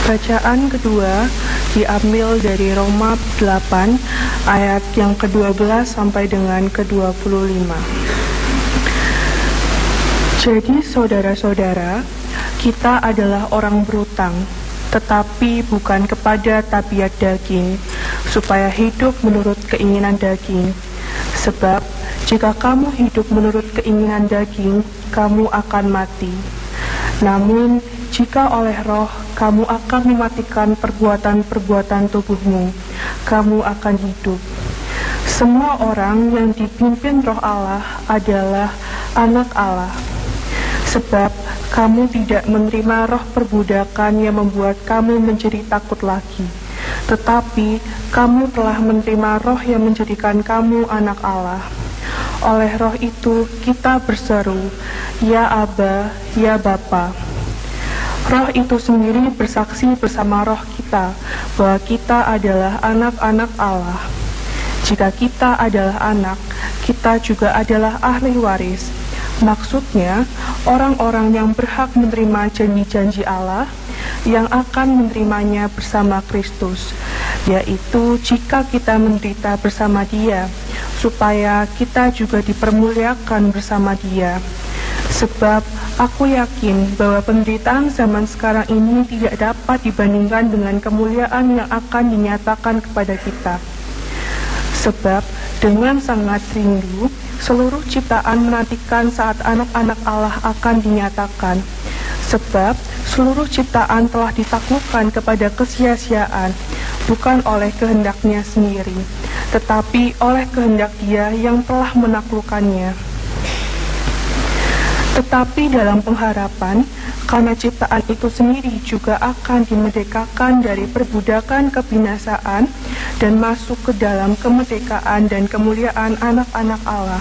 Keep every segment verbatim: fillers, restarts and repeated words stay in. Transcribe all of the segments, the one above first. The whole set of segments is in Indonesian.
Bacaan kedua diambil dari Roma delapan ayat yang kedua belas sampai dengan kedua puluh lima. Jadi saudara-saudara, kita adalah orang berutang, tetapi bukan kepada tabiat daging, supaya hidup menurut keinginan daging. Sebab jika kamu hidup menurut keinginan daging, kamu akan mati. Namun jika oleh Roh kamu akan mematikan perbuatan-perbuatan tubuhmu, kamu akan hidup. Semua orang yang dipimpin Roh Allah adalah anak Allah. Sebab kamu tidak menerima roh perbudakan yang membuat kamu menjadi takut lagi, tetapi kamu telah menerima roh yang menjadikan kamu anak Allah. Oleh roh itu kita berseru, Ya Aba, Ya Bapa. Roh itu sendiri bersaksi bersama roh kita bahwa kita adalah anak-anak Allah. Jika kita adalah anak, kita juga adalah ahli waris. Maksudnya, orang-orang yang berhak menerima janji-janji Allah yang akan menerimanya bersama Kristus, yaitu jika kita menderita bersama Dia, supaya kita juga dipermuliakan bersama Dia. Sebab aku yakin bahwa penderitaan zaman sekarang ini tidak dapat dibandingkan dengan kemuliaan yang akan dinyatakan kepada kita. Sebab dengan sangat rindu, seluruh ciptaan menantikan saat anak-anak Allah akan dinyatakan. Sebab seluruh ciptaan telah ditaklukkan kepada kesia-siaan, bukan oleh kehendaknya sendiri, tetapi oleh kehendak Dia yang telah menaklukkannya. Tetapi dalam pengharapan, karena ciptaan itu sendiri juga akan dimerdekakan dari perbudakan kebinasaan dan masuk ke dalam kemerdekaan dan kemuliaan anak-anak Allah.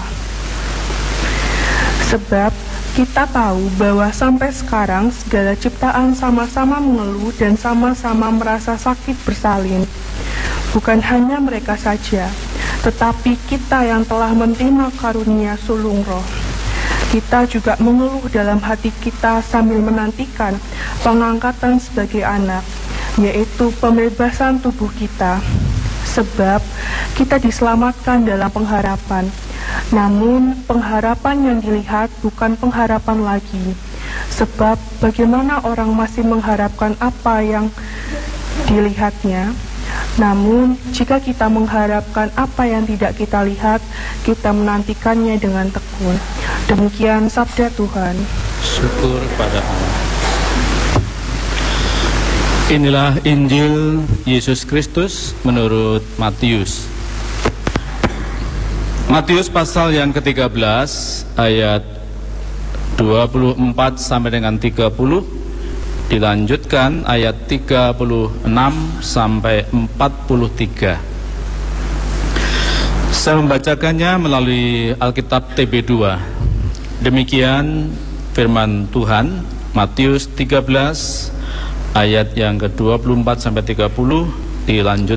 Sebab kita tahu bahwa sampai sekarang segala ciptaan sama-sama mengeluh dan sama-sama merasa sakit bersalin. Bukan hanya mereka saja, tetapi kita yang telah menerima karunia sulung roh. Kita juga mengeluh dalam hati kita sambil menantikan pengangkatan sebagai anak, yaitu pembebasan tubuh kita. Sebab kita diselamatkan dalam pengharapan. Namun pengharapan yang dilihat bukan pengharapan lagi. Sebab bagaimana orang masih mengharapkan apa yang dilihatnya? Namun jika kita mengharapkan apa yang tidak kita lihat, kita menantikannya dengan tekun. Demikian sabda Tuhan. Syukur pada Allah. Inilah Injil Yesus Kristus menurut Matius. Matius pasal yang ketiga belas ayat dua puluh empat sampai dengan tiga puluh, dilanjutkan ayat tiga puluh enam sampai empat puluh tiga. Saya membacakannya melalui Alkitab T B dua. Demikian firman Tuhan, Matius tiga belas ayat yang ke dua puluh empat sampai tiga puluh, dilanjut